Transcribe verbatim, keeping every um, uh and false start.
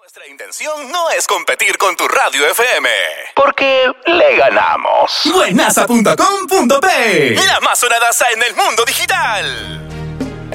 Nuestra intención no es competir con tu radio F M, porque le ganamos. Buenaza punto com punto pe, la más sonadaza en el mundo digital.